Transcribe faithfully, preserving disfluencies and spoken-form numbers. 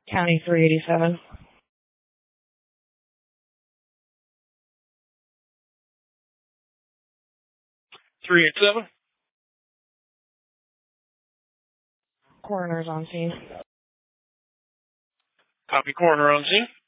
County three eighty-seven. three eighty-seven. Coroner's on scene. Copy, coroner on scene.